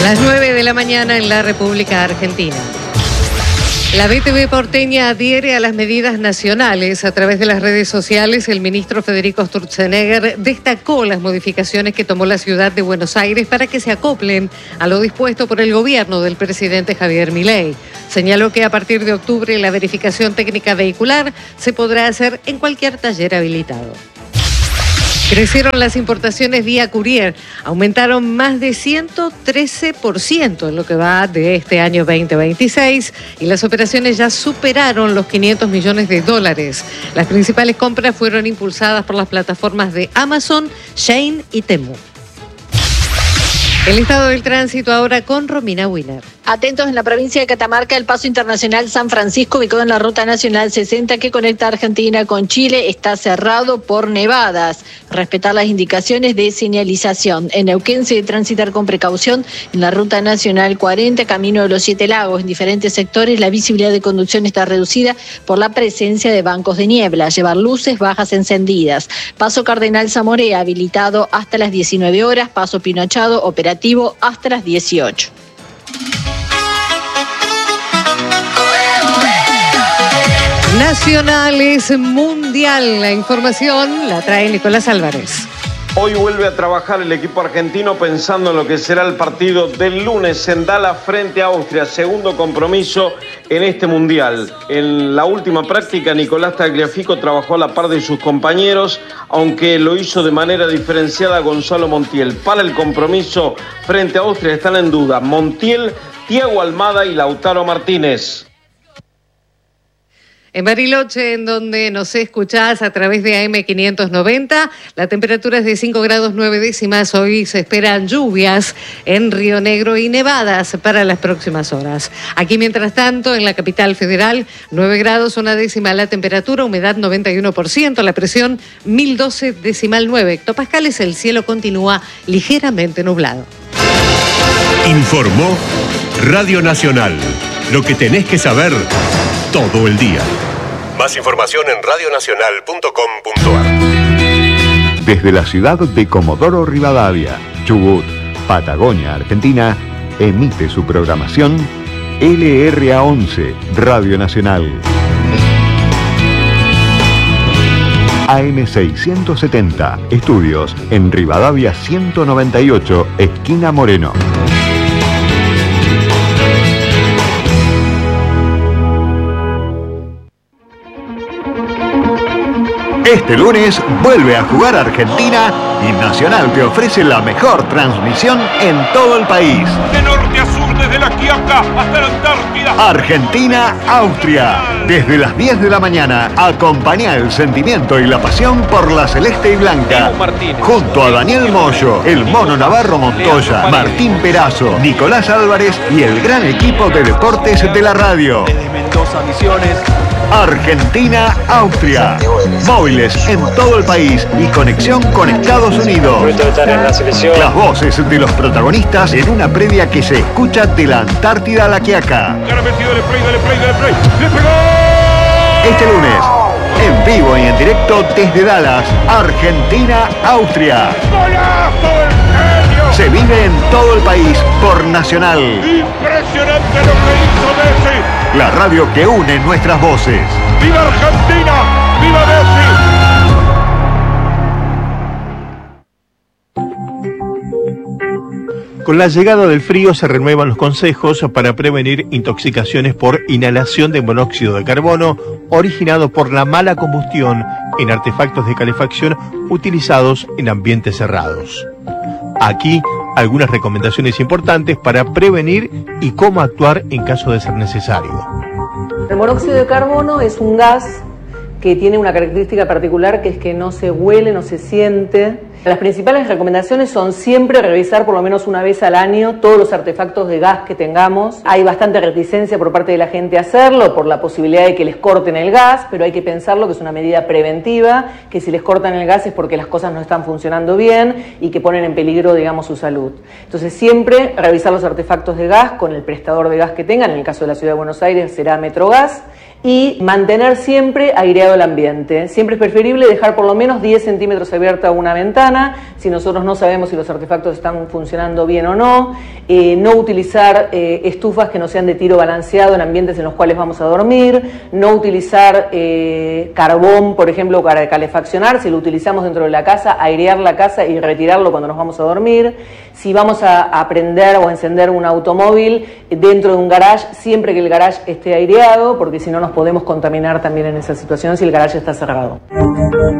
Las 9 de la mañana en la República Argentina. La BTV porteña adhiere a las medidas nacionales. A través de las redes sociales, el ministro Federico Sturzenegger destacó las modificaciones que tomó la ciudad de Buenos Aires para que se acoplen a lo dispuesto por el gobierno del presidente Javier Milei. Señaló que a partir de octubre la verificación técnica vehicular se podrá hacer en cualquier taller habilitado. Crecieron las importaciones vía courier, aumentaron más de 113% en lo que va de este año 2026 y las operaciones ya superaron los $500 millones. Las principales compras fueron impulsadas por las plataformas de Amazon, Shein y Temu. El estado del tránsito ahora con Romina Wiener. Atentos, en la provincia de Catamarca, el paso internacional San Francisco, ubicado en la ruta nacional 60 que conecta Argentina con Chile, está cerrado por nevadas. Respetar las indicaciones de señalización. En Neuquén se debe transitar con precaución en la ruta nacional 40, camino de los Siete Lagos. En diferentes sectores la visibilidad de conducción está reducida por la presencia de bancos de niebla. Llevar luces bajas encendidas. Paso Cardenal Zamorea, habilitado hasta las 19 horas. Paso Pinochado, operativo hasta las 18. Nacionales Mundial. La información la trae Nicolás Álvarez. Hoy vuelve a trabajar el equipo argentino pensando en lo que será el partido del lunes en Dallas frente a Austria. Segundo compromiso en este Mundial. En la última práctica, Nicolás Tagliafico trabajó a la par de sus compañeros, aunque lo hizo de manera diferenciada Gonzalo Montiel. Para el compromiso frente a Austria están en duda Montiel, Thiago Almada y Lautaro Martínez. En Bariloche, en donde nos escuchás a través de AM590, la temperatura es de 5 grados 9 décimas. Hoy se esperan lluvias en Río Negro y nevadas para las próximas horas. Aquí, mientras tanto, en la capital federal, 9 grados 1 décima la temperatura, humedad 91%, la presión 1012,9 hectopascales. El cielo continúa ligeramente nublado. Informó Radio Nacional. Lo que tenés que saber todo el día. Más información en radionacional.com.ar. Desde la ciudad de Comodoro Rivadavia, Chubut, Patagonia, Argentina, emite su programación LRA11, Radio Nacional. AM670, estudios en Rivadavia 198, esquina Moreno. Este lunes vuelve a jugar Argentina y Nacional te ofrece la mejor transmisión en todo el país. De norte a sur, desde la Quiaca hasta la Antártida. Argentina-Austria. Desde las 10 de la mañana, acompaña el sentimiento y la pasión por la celeste y blanca. Junto a Daniel Moyo, el Mono Navarro Montoya, Martín Perazo, Nicolás Álvarez y el gran equipo de deportes de la radio. Desde Mendoza, Misiones. Argentina-Austria. Móviles en todo el país y conexión con Estados Unidos. Las voces de los protagonistas en una previa que se escucha de la Antártida a la Quiaca. Dale play. ¡Le pegó! Este lunes, en vivo y en directo desde Dallas, Argentina-Austria. ¡Golazo del genio! Se vive en todo el país por Nacional. ¡Impresionante lo que hizo Messi! La radio que une nuestras voces. ¡Viva Argentina! ¡Viva Messi! Con la llegada del frío se renuevan los consejos para prevenir intoxicaciones por inhalación de monóxido de carbono originado por la mala combustión en artefactos de calefacción utilizados en ambientes cerrados. Aquí algunas recomendaciones importantes para prevenir y cómo actuar en caso de ser necesario. El monóxido de carbono es un gas que tiene una característica particular, que es que no se huele, no se siente. Las principales recomendaciones son siempre revisar por lo menos una vez al año todos los artefactos de gas que tengamos. Hay bastante reticencia por parte de la gente a hacerlo por la posibilidad de que les corten el gas, pero hay que pensarlo que es una medida preventiva, que si les cortan el gas es porque las cosas no están funcionando bien y que ponen en peligro, digamos, su salud. Entonces siempre revisar los artefactos de gas con el prestador de gas que tengan. En el caso de la Ciudad de Buenos Aires será Metrogas. Y mantener siempre aireado el ambiente. Siempre es preferible dejar por lo menos 10 centímetros abierta una ventana. ventana si nosotros no sabemos si los artefactos están funcionando bien o no, no utilizar estufas que no sean de tiro balanceado en ambientes en los cuales vamos a dormir, no utilizar carbón, por ejemplo, para calefaccionar. Si lo utilizamos dentro de la casa, airear la casa y retirarlo cuando nos vamos a dormir. Si vamos a prender o encender un automóvil dentro de un garage, siempre que el garage esté aireado, porque si no nos podemos contaminar también en esa situación si el garage está cerrado.